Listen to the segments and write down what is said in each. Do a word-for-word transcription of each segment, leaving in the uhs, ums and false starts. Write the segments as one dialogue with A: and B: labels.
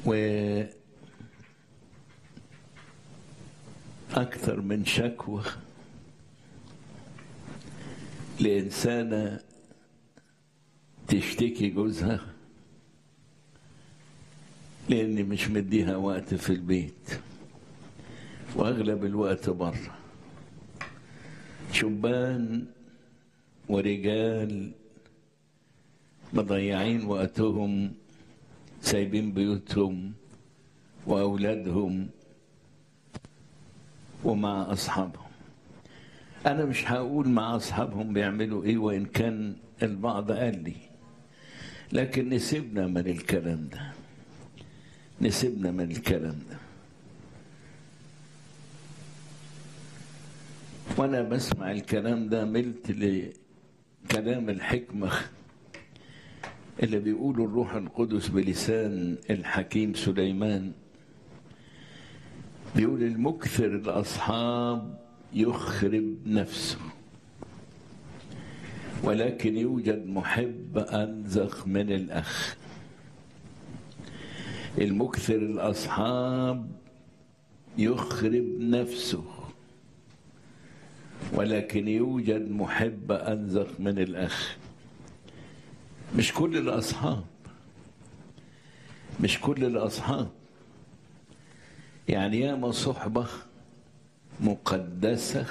A: وأكثر من شكوى لإنسانة تشتكي جوزها لأني مش مديها وقت في البيت وأغلب الوقت بره. شبان ورجال مضيعين وقتهم، سايبين بيوتهم وأولادهم ومع أصحابهم. أنا مش هقول مع أصحابهم بيعملوا إيه، وإن كان البعض قال لي، لكن نسيبنا من الكلام ده، نسيبنا من الكلام ده. وأنا بسمع الكلام ده ملت لكلام الحكمة اللي بيقوله الروح القدس بلسان الحكيم سليمان. بيقول المكثر الأصحاب يخرب نفسه، ولكن يوجد محب أنزخ من الأخ. المكثر الأصحاب يخرب نفسه، ولكن يوجد محب أنزخ من الأخ. مش كل الأصحاب، مش كل الأصحاب. يعني ياما صحبة مقدسة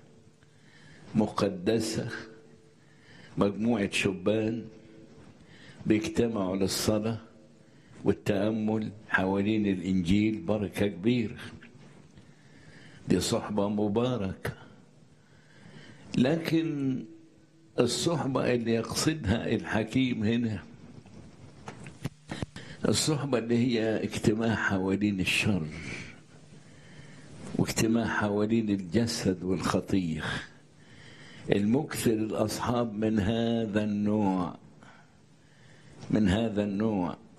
A: مقدسة مجموعة شبان بيجتمعوا للصلاة والتأمل حوالين الإنجيل، بركة كبيرة، دي صحبة مباركة. لكن الصحبة اللي يقصدها الحكيم هنا الصحبة اللي هي اجتماع حوالين الشر واجتماع حوالين الجسد والخطية. المكثر الأصحاب من هذا النوع من هذا النوع